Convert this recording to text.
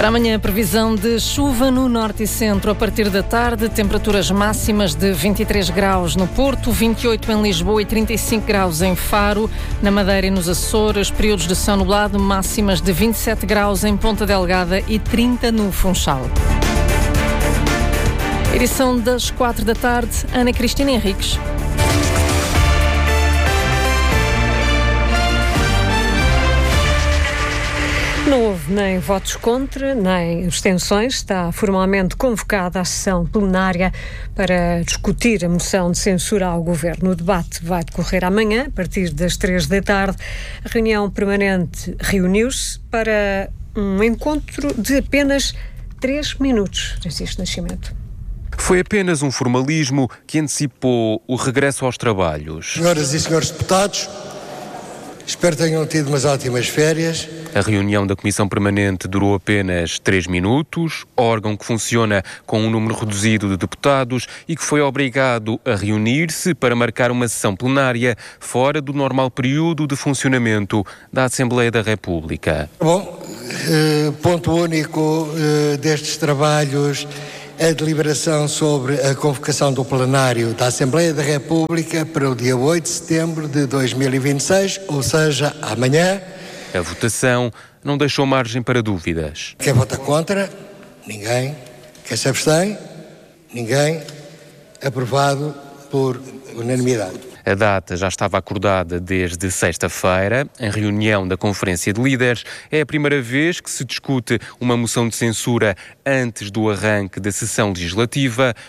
Para amanhã, previsão de chuva no norte e centro a partir da tarde, temperaturas máximas de 23 graus no Porto, 28 em Lisboa e 35 graus em Faro, na Madeira e nos Açores, períodos de céu nublado, máximas de 27 graus em Ponta Delgada e 30 no Funchal. Edição das 4 da tarde, Ana Cristina Henriques. Não houve nem votos contra, nem abstenções. Está formalmente convocada a sessão plenária para discutir a moção de censura ao Governo. O debate vai decorrer amanhã, a partir das 3 da tarde. A reunião permanente reuniu-se para um encontro de apenas 3 minutos. Francisco Nascimento. Foi apenas um formalismo que antecipou o regresso aos trabalhos. Senhoras e senhores deputados, espero que tenham tido umas ótimas férias. A reunião da Comissão Permanente durou apenas 3 minutos, órgão que funciona com um número reduzido de deputados e que foi obrigado a reunir-se para marcar uma sessão plenária fora do normal período de funcionamento da Assembleia da República. Bom, ponto único destes trabalhos, a deliberação sobre a convocação do plenário da Assembleia da República para o dia 8 de setembro de 2026, ou seja, amanhã. A votação não deixou margem para dúvidas. Quem vota contra? Ninguém. Quem se abstém? Ninguém. Aprovado por unanimidade. A data já estava acordada desde sexta-feira, em reunião da Conferência de Líderes. É a primeira vez que se discute uma moção de censura antes do arranque da sessão legislativa.